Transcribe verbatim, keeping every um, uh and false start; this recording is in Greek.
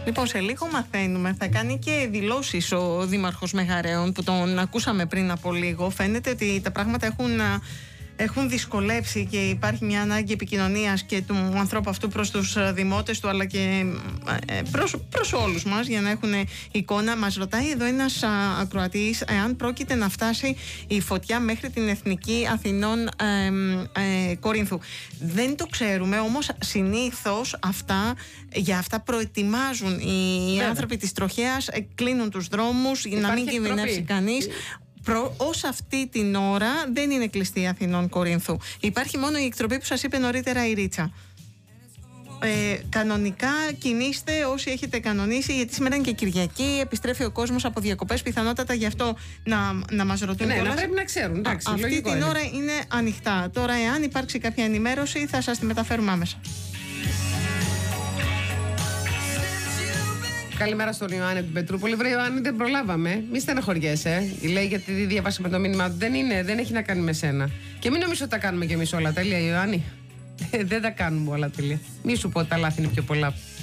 Λοιπόν, σε λίγο μαθαίνουμε. Θα κάνει και δηλώσεις ο Δήμαρχος Μεγαρέων που τον ακούσαμε πριν από λίγο. Φαίνεται ότι τα πράγματα έχουν, έχουν δυσκολέψει και υπάρχει μια ανάγκη επικοινωνίας και του ανθρώπου αυτού προς τους δημότες του, αλλά και προς, προς όλους μας, για να έχουν εικόνα. Μας ρωτάει εδώ ένας ακροατής εάν πρόκειται να φτάσει η φωτιά μέχρι την Εθνική Αθηνών ε, ε, Κορίνθου. Δεν το ξέρουμε, όμως συνήθως αυτά, για αυτά προετοιμάζουν οι Βέβαια. άνθρωποι της τροχέας, κλείνουν τους δρόμους για να μην κινδυνεύσει κανείς. Προ, ως αυτή την ώρα δεν είναι κλειστή Αθηνών Κορίνθου. Υπάρχει μόνο η εκτροπή που σας είπε νωρίτερα η Ρίτσα. Ε, κανονικά κινήστε όσοι έχετε κανονίσει, γιατί σήμερα είναι και Κυριακή, επιστρέφει ο κόσμος από διακοπές, πιθανότατα γι' αυτό να, να μας ρωτούν. Ναι, να πρέπει να ξέρουν. Εντάξει, αυτή την είναι. ώρα είναι ανοιχτά. Τώρα, εάν υπάρξει κάποια ενημέρωση, θα σας τη μεταφέρουμε άμεσα. Καλημέρα στον Ιωάννη την Πετρούπολη. Βρε Ιωάννη, δεν προλάβαμε. Μη στεναχωριέσαι. Λέει γιατί διαβάσαμε το μήνυμα του. Δεν είναι, δεν έχει να κάνει με σένα. Και μην νομίζω ότι τα κάνουμε κι εμείς όλα τέλεια, Ιωάννη. Δεν τα κάνουμε όλα τέλεια. Μη σου πω ότι τα λάθη είναι πιο πολλά.